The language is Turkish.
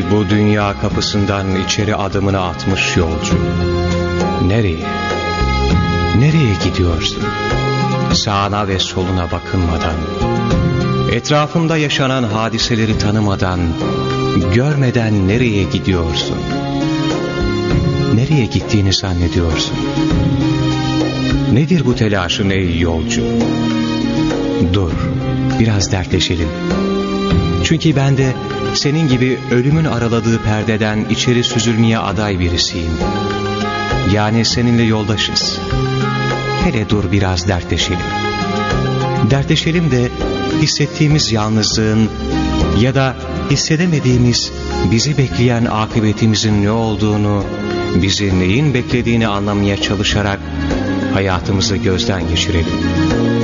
bu dünya kapısından içeri adımını atmış yolcu. Nereye? Nereye gidiyorsun? Sağına ve soluna bakınmadan, etrafında yaşanan hadiseleri tanımadan, görmeden nereye gidiyorsun? Nereye gittiğini zannediyorsun? Nedir bu telaşın ey yolcu? Dur, biraz dertleşelim. Çünkü ben de senin gibi ölümün araladığı perdeden içeri süzülmeye aday birisiyim. Yani seninle yoldaşız. Hele dur biraz dertleşelim. Dertleşelim de hissettiğimiz yalnızlığın ya da hissedemediğimiz bizi bekleyen akıbetimizin ne olduğunu, bizi neyin beklediğini anlamaya çalışarak hayatımızı gözden geçirelim.